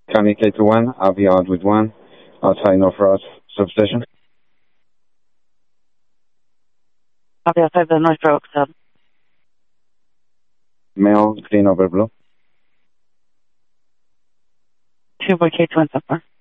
County K21, Aviad with 1, outside North Ross substation. I'll be outside the North Road sub. Male, green over blue. 2 boy K2 and so far.